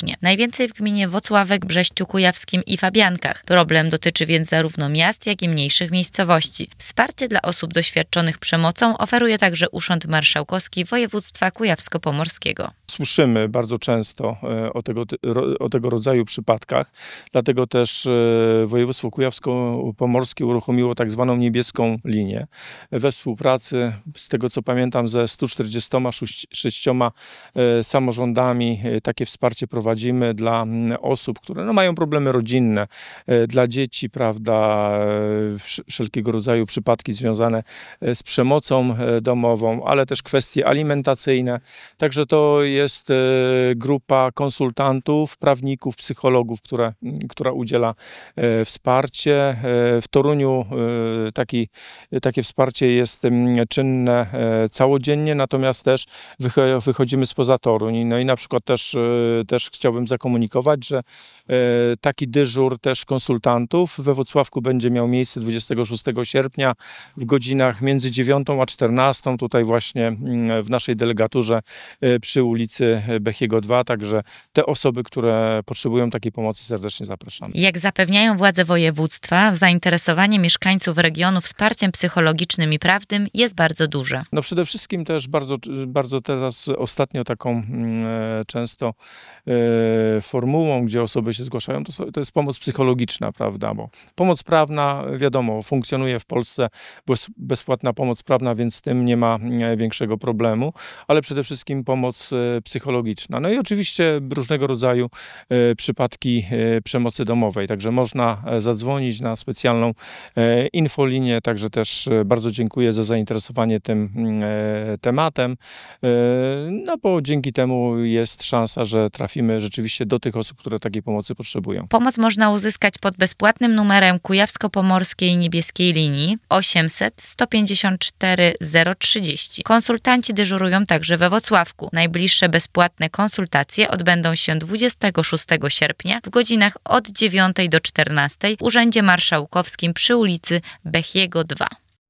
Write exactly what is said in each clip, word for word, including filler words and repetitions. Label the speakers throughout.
Speaker 1: ponownie. Najwięcej w gminie Wocławek, Brześciu Kujawskim i Fabiankach. Problem dotyczy więc zarówno miast, jak i mniejszych miejscowości. Wsparcie dla osób doświadczonych przemocą oferuje także Urząd Marszałkowski Województwa Kujawsko-Pomorskiego.
Speaker 2: Słyszymy bardzo często o tego, o tego rodzaju przypadkach, dlatego też województwo kujawsko-pomorskie uruchomiło tak zwaną niebieską linię we współpracy, z tego co pamiętam, ze stu czterdziestoma sześcioma samorządami. Takie wsparcie prowadzimy dla osób, które no, mają problemy rodzinne, dla dzieci, prawda, wszelkiego rodzaju przypadki związane z przemocą domową, ale też kwestie alimentacyjne. Także to jest Jest grupa konsultantów, prawników, psychologów, które, która udziela wsparcie. W Toruniu taki, takie wsparcie jest czynne całodziennie, natomiast też wychodzimy spoza Toruń. No i na przykład też, też chciałbym zakomunikować, że taki dyżur też konsultantów we Włocławku będzie miał miejsce dwudziestego szóstego sierpnia w godzinach między dziewiątą a czternastą, tutaj właśnie w naszej delegaturze przy ulicy Bechiego dwa, także te osoby, które potrzebują takiej pomocy, serdecznie zapraszamy.
Speaker 1: Jak zapewniają władze województwa, zainteresowanie mieszkańców regionu wsparciem psychologicznym i prawnym jest bardzo duże.
Speaker 2: No przede wszystkim też bardzo, bardzo teraz ostatnio taką e, często e, formułą, gdzie osoby się zgłaszają, to, to jest pomoc psychologiczna, prawda, bo pomoc prawna, wiadomo, funkcjonuje w Polsce, bezpłatna pomoc prawna, więc z tym nie ma większego problemu, ale przede wszystkim pomoc psychologiczna. No i oczywiście różnego rodzaju e, przypadki e, przemocy domowej, także można zadzwonić na specjalną e, infolinię, także też bardzo dziękuję za zainteresowanie tym e, tematem, e, no bo dzięki temu jest szansa, że trafimy rzeczywiście do tych osób, które takiej pomocy potrzebują.
Speaker 1: Pomoc można uzyskać pod bezpłatnym numerem Kujawsko-Pomorskiej Niebieskiej Linii osiemset sto pięćdziesiąt cztery zero trzydzieści. Konsultanci dyżurują także we Wocławku. Najbliższe bezpłatne konsultacje odbędą się dwudziestego szóstego sierpnia w godzinach od dziewiątej do czternastej w Urzędzie Marszałkowskim przy ulicy Bechiego dwa.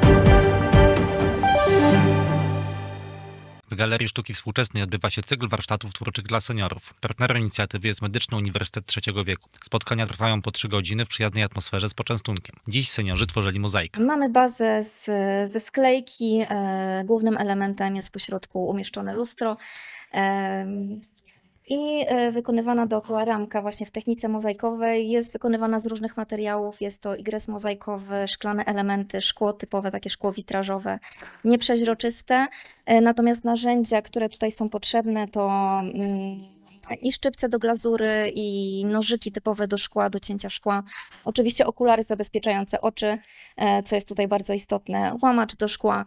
Speaker 3: W Galerii Sztuki Współczesnej odbywa się cykl warsztatów twórczych dla seniorów. Partnerem inicjatywy jest Medyczny Uniwersytet Trzeciego Wieku. Spotkania trwają po trzy godziny w przyjaznej atmosferze z poczęstunkiem. Dziś seniorzy tworzyli mozaikę.
Speaker 4: Mamy bazę z, ze sklejki. E, głównym elementem jest pośrodku umieszczone lustro. E, I wykonywana dookoła ramka właśnie w technice mozaikowej jest wykonywana z różnych materiałów. Jest to igres mozaikowy, szklane elementy, szkło typowe, takie szkło witrażowe, nieprzeźroczyste. Natomiast narzędzia, które tutaj są potrzebne, to i szczypce do glazury, i nożyki typowe do szkła, do cięcia szkła. Oczywiście okulary zabezpieczające oczy, co jest tutaj bardzo istotne, łamacz do szkła.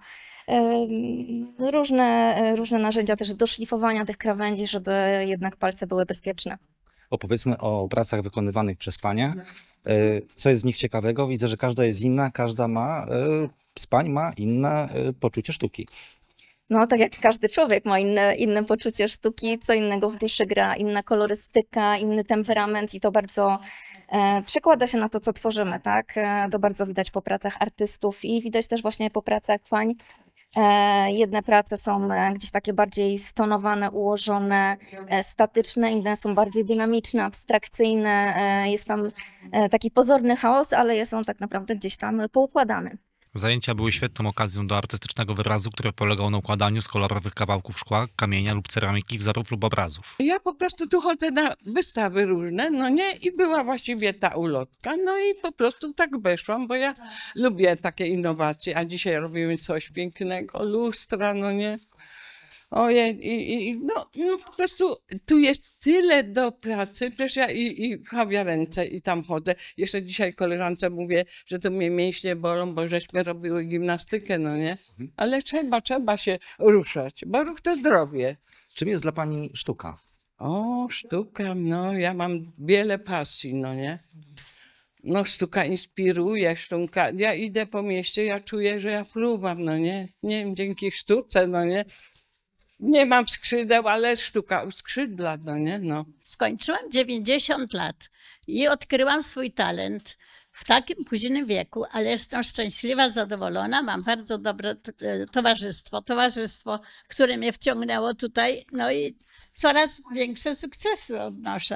Speaker 4: Różne, różne narzędzia też do szlifowania tych krawędzi, żeby jednak palce były bezpieczne.
Speaker 5: Opowiedzmy o pracach wykonywanych przez panie. Co jest z nich ciekawego? Widzę, że każda jest inna, każda ma, z pań ma inne poczucie sztuki.
Speaker 4: No tak jak każdy człowiek ma inne, inne poczucie sztuki, co innego w duszy gra, inna kolorystyka, inny temperament i to bardzo e, przekłada się na to, co tworzymy, tak? E, to bardzo widać po pracach artystów i widać też właśnie po pracach pań. E, jedne prace są gdzieś takie bardziej stonowane, ułożone, e, statyczne, inne są bardziej dynamiczne, abstrakcyjne. E, jest tam e, taki pozorny chaos, ale jest on tak naprawdę gdzieś tam poukładany.
Speaker 3: Zajęcia były świetną okazją do artystycznego wyrazu, który polegał na układaniu z kolorowych kawałków szkła, kamienia lub ceramiki wzorów lub obrazów.
Speaker 6: Ja po prostu tu chodzę na wystawy różne, no nie, i była właściwie ta ulotka, no i po prostu tak weszłam, bo ja lubię takie innowacje, a dzisiaj robimy coś pięknego, lustra, no nie. Ojej, i, i, no, no po prostu tu jest tyle do pracy, przecież ja i, i chawia ręce i tam chodzę. Jeszcze dzisiaj koleżance mówię, że to mnie mięśnie bolą, bo żeśmy robiły gimnastykę, no nie? Ale trzeba, trzeba się ruszać, bo ruch to zdrowie.
Speaker 5: Czym jest dla pani sztuka?
Speaker 6: O, sztuka, no ja mam wiele pasji, no nie? No sztuka inspiruje, sztuka, ja idę po mieście, ja czuję, że ja fruwam, no nie? Nie wiem, dzięki sztuce, no nie? Nie mam skrzydeł, ale sztuka skrzydła, no nie? No.
Speaker 7: Skończyłam dziewięćdziesiąt lat i odkryłam swój talent w takim późnym wieku, ale jestem szczęśliwa, zadowolona, mam bardzo dobre towarzystwo, towarzystwo, które mnie wciągnęło tutaj, no i coraz większe sukcesy odnoszę.